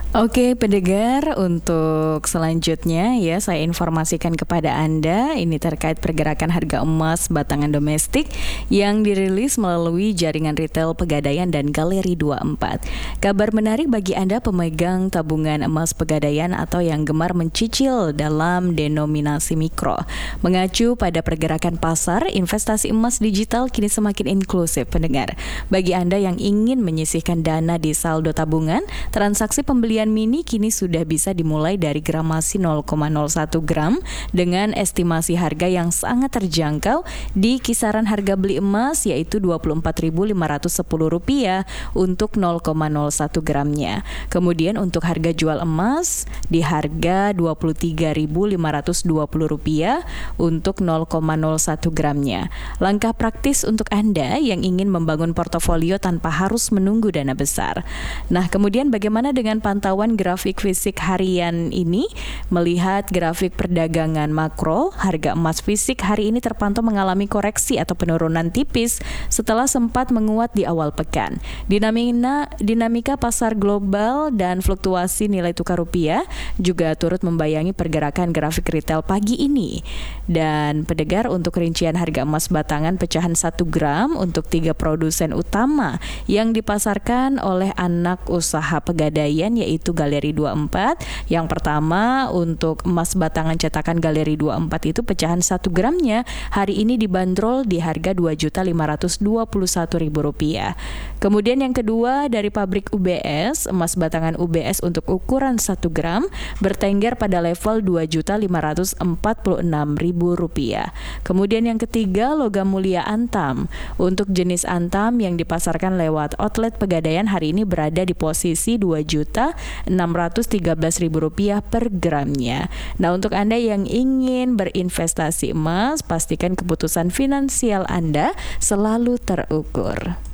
Oke, pendengar, untuk selanjutnya ya saya informasikan kepada Anda ini terkait pergerakan harga emas batangan domestik yang dirilis melalui jaringan retail Pegadaian dan Galeri 24. Kabar menarik bagi Anda pemegang tabungan emas Pegadaian atau yang gemar mencicil dalam denominasi mikro. Mengacu pada pergerakan pasar, investasi emas digital kini semakin inklusif, pendengar. Bagi Anda yang ingin menyisihkan dana di saldo tabungan, transaksi pembelian mini kini sudah bisa dimulai dari gramasi 0,01 gram dengan estimasi harga yang sangat terjangkau di kisaran harga beli emas yaitu Rp24.510 untuk 0,01 gramnya. Kemudian untuk harga jual emas di harga Rp23.520 untuk 0,01 gramnya. Langkah praktis untuk Anda yang ingin membangun portofolio tanpa harus menunggu dana besar. Nah, kemudian bagaimana dengan pantauan grafik fisik harian ini? Melihat grafik perdagangan makro, harga emas fisik hari ini terpantau mengalami koreksi atau penurunan tipis setelah sempat menguat di awal pekan. Dinamika pasar global dan fluktuasi nilai tukar rupiah juga turut membayangi pergerakan grafik retail pagi ini. Dan pendengar, untuk rincian harga emas batangan pecahan 1 gram untuk 3 produsen utama yang dipasarkan oleh anak usaha Pegadaian yaitu Galeri 24. Yang pertama, untuk emas batangan cetakan Galeri 24 itu pecahan 1 gramnya hari ini dibanderol di harga Rp2.521.000. Kemudian yang kedua, dari pabrik UBS, emas batangan UBS untuk ukuran 1 gram bertengger pada level Rp2.546.000. Kemudian yang ketiga, logam mulia antam. Untuk jenis antam yang dipasarkan lewat outlet Pegadaian hari ini berada di posisi Rp2.613.000 per gramnya. Nah, untuk Anda yang ingin berinvestasi emas, pastikan keputusan finansial Anda selalu terukur.